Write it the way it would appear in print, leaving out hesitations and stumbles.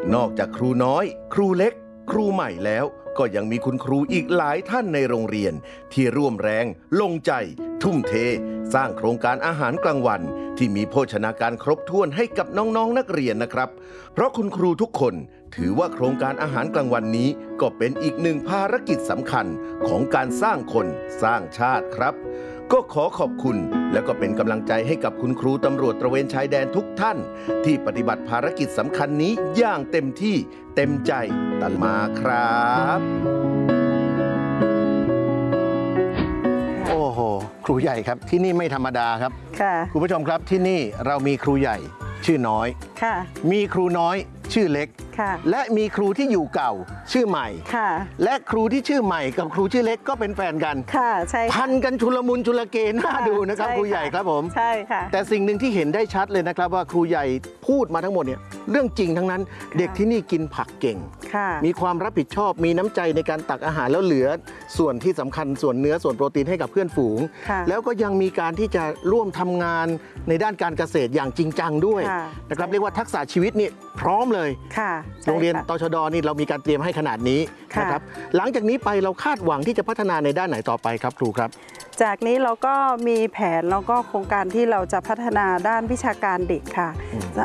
นอกจากครูน้อย ครูเล็ก ครูใหม่แล้วก็ยังมีคุณครูอีกหลายท่านในโรงเรียนที่ร่วมแรงลงใจ ทุ่มเท สร้างโครงการอาหารกลางวันที่มีโภชนาการครบถ้วนให้กับน้องๆนักเรียนนะครับเพราะคุณครูทุกคนถือว่าโครงการอาหารกลางวันนี้ก็เป็นอีกหนึ่งภารกิจสำคัญของการสร้างคนสร้างชาติครับก็ขอขอบคุณและก็เป็นกำลังใจให้กับคุณครูตำรวจตระเวนชายแดนทุกท่านที่ปฏิบัติภารกิจสำคัญนี้อย่างเต็มที่เต็มใจตลอดมาครับโอ้โหครูใหญ่ครับที่นี่ไม่ธรรมดาครับค่ะคุณผู้ชมครับที่นี่เรามีครูใหญ่ชื่อน้อยค่ะมีครูน้อยชื่อเล็กค่ะและมีครูที่อยู่เก่าชื่อใหม่ค่ะและครูที่ชื่อใหม่กับครูชื่อเล็กก็เป็นแฟนกันค่ะใช่พันกันชุลมุนชุลเกน่าดูนะครับครูใหญ่ครับผมใช่ค่ะแต่สิ่งหนึ่งที่เห็นได้ชัดเลยนะครับว่าครูใหญ่พูดมาทั้งหมดเนี่ยเรื่องจริงทั้งนั้นเด็กที่นี่กินผักเก่งมีความรับผิดชอบมีน้ำใจในการตักอาหารแล้วเหลือส่วนที่สำคัญส่วนเนื้อส่วนโปรตีนให้กับเพื่อนฝูงแล้วก็ยังมีการที่จะร่วมทำงานในด้านการเกษตรอย่างจริงจังด้วยนะครับเรียกว่าทักษะชีวิตนี่พร้อมเลยโรงเรียนตชด.นี่เรามีการเตรียมให้ขนาดนี้นะครับหลังจากนี้ไปเราคาดหวังที่จะพัฒนาในด้านไหนต่อไปครับครูครับจากนี้เราก็มีแผนแล้วก็โครงการที่เราจะพัฒนาด้านวิชาการเด็กค่ะ